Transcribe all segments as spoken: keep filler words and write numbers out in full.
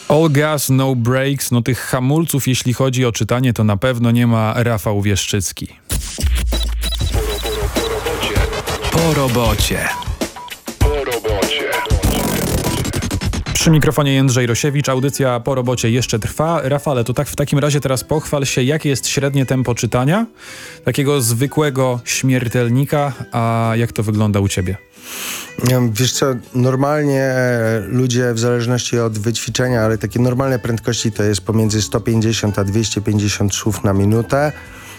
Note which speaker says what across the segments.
Speaker 1: All gas, no brakes. No tych hamulców, jeśli chodzi o czytanie, to na pewno nie ma Rafał Wieszczycki.
Speaker 2: Po robocie.
Speaker 3: Po robocie.
Speaker 1: Przy mikrofonie Jędrzej Rosiewicz, audycja Po robocie jeszcze trwa. Rafale, to tak w takim razie teraz pochwal się, jakie jest średnie tempo czytania takiego zwykłego śmiertelnika, a jak to wygląda u ciebie?
Speaker 4: Wiesz co, normalnie ludzie w zależności od wyćwiczenia, ale takie normalne prędkości to jest pomiędzy sto pięćdziesiąt a dwieście pięćdziesiąt słów na minutę.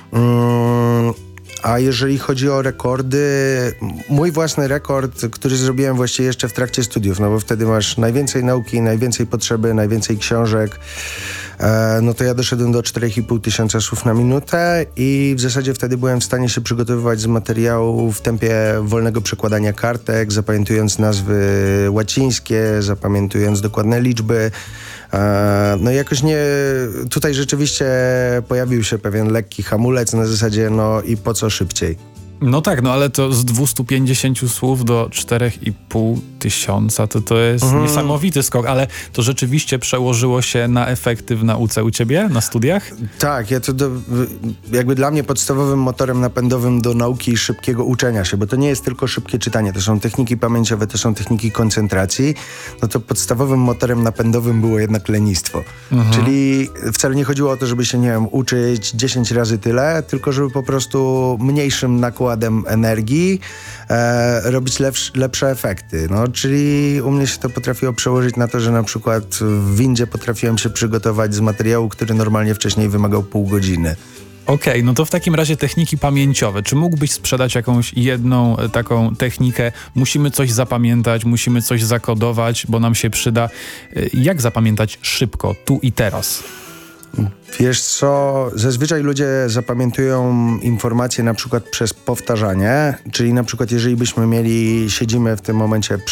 Speaker 4: Mm. A jeżeli chodzi o rekordy, mój własny rekord, który zrobiłem właściwie jeszcze w trakcie studiów, no bo wtedy masz najwięcej nauki, najwięcej potrzeby, najwięcej książek, e, no to ja doszedłem do cztery i pół tysiąca słów na minutę i w zasadzie wtedy byłem w stanie się przygotowywać z materiału w tempie wolnego przekładania kartek, zapamiętując nazwy łacińskie, zapamiętując dokładne liczby. No i jakoś nie... Tutaj rzeczywiście pojawił się pewien lekki hamulec na zasadzie no i po co szybciej.
Speaker 1: No tak, no ale to z dwieście pięćdziesiąt słów do cztery i pół tysiąca to to jest mhm. niesamowity skok, ale to rzeczywiście przełożyło się na efekty w nauce u ciebie, na studiach?
Speaker 4: Tak, ja to do, jakby dla mnie podstawowym motorem napędowym do nauki i szybkiego uczenia się, bo to nie jest tylko szybkie czytanie, to są techniki pamięciowe, to są techniki koncentracji, no to podstawowym motorem napędowym było jednak lenistwo. Mhm. Czyli wcale nie chodziło o to, żeby się, nie wiem, uczyć dziesięć razy tyle, tylko żeby po prostu mniejszym nakładem energii e, robić lepsz, lepsze efekty. No, czyli u mnie się to potrafiło przełożyć na to, że na przykład w windzie potrafiłem się przygotować z materiału, który normalnie wcześniej wymagał pół godziny.
Speaker 1: Okej, okay, no to w takim razie techniki pamięciowe. Czy mógłbyś sprzedać jakąś jedną taką technikę? Musimy coś zapamiętać, musimy coś zakodować, bo nam się przyda. Jak zapamiętać szybko, tu i teraz?
Speaker 4: Wiesz co, zazwyczaj ludzie zapamiętują informacje na przykład przez powtarzanie, czyli na przykład jeżeli byśmy mieli, siedzimy w tym momencie przy